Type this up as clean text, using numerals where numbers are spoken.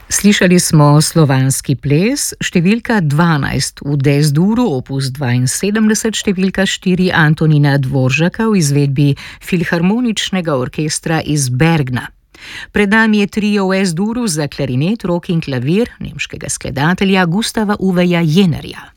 Slišali smo slovanski ples, številka 12 v D-duru, opus 72, številka 4 Antonina Dvoržaka v izvedbi Filharmoničnega orkestra iz Bergna. Pred nami je trio v S-duru za klarinet, rog in klavir nemškega skladatelja Gustava Uweja Jennerja.